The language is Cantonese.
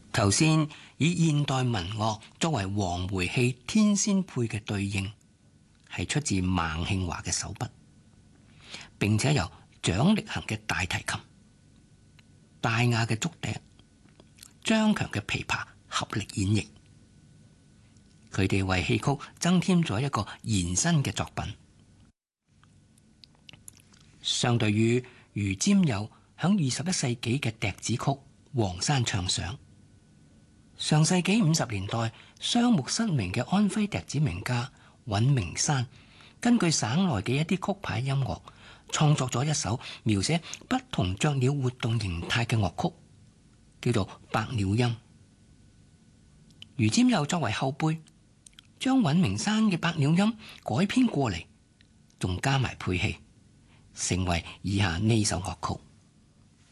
頭先以現代民樂作為黃梅戲天仙配嘅對應，係出自孟慶華嘅手筆，並且由蔣力行嘅大提琴、戴亞嘅竹笛、張強嘅琵琶合力演繹。佢哋為戲曲增添咗一個延伸嘅作品。相對於余占友響21世紀嘅笛子曲《黃山唱想》，上世紀50年代雙目失明嘅安徽笛子名家尹明山，根據省內嘅一啲曲牌音樂，創作咗一首描寫不同雀鳥活動形態嘅樂曲，叫做《百鳥音》。余占友作為後輩，將尹明山嘅《百鳥音》改編過嚟，仲加埋配器，成為以下呢首樂曲。